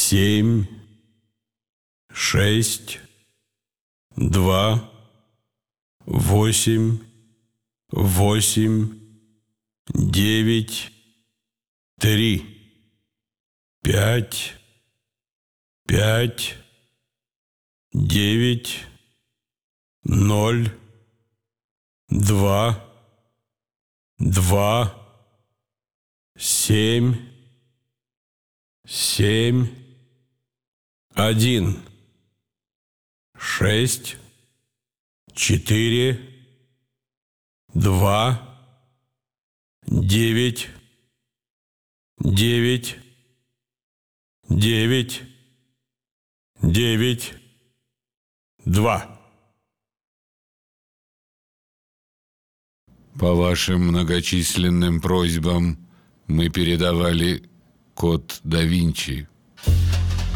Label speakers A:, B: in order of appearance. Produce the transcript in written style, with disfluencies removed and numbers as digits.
A: 7, 6, 2, 8, 8, 9, 3, 5, 5, 9, 0, 2, 2, 7, 7, 1, 6, 4, 2, 9, 9, 9, 9, 2.
B: По вашим многочисленным просьбам мы передавали код да Винчи.